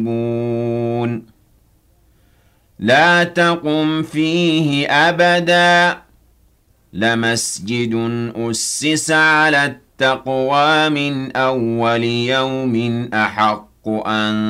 لا تقم فيه أبدا لمسجد أسس على التقوى من أول يوم أحق أن